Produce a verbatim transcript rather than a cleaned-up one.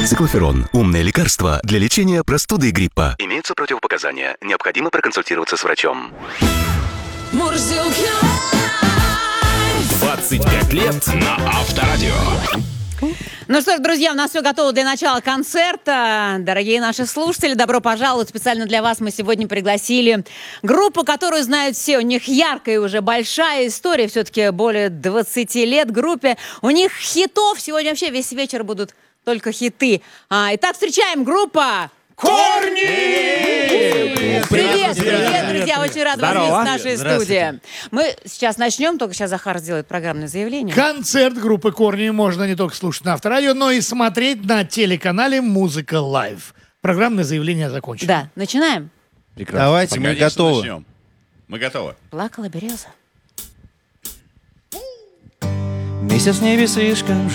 Циклоферон – умное лекарство для лечения простуды и гриппа. Имеются противопоказания. Необходимо проконсультироваться с врачом. двадцать пять лет на Авторадио. Ну что ж, друзья, у нас все готово для начала концерта. Дорогие наши слушатели, добро пожаловать. Специально для вас мы сегодня пригласили группу, которую знают все. У них яркая уже большая история, все-таки более двадцати лет группе. У них хитов сегодня вообще весь вечер будут только хиты. А, итак, встречаем группа Корни! Привет, привет, привет, друзья, очень рада вас видеть в нашей Здравствуйте. студии. Мы сейчас начнем, только сейчас Захар сделает программное заявление. Концерт группы «Корни» можно не только слушать на Авторадио, но и смотреть на телеканале «Музыка Лайв». Программное заявление закончено. Да, начинаем. Прекрасно. Давайте, мы Конечно, готовы. начнем. Мы готовы. Плакала береза. Месяц в небе слишком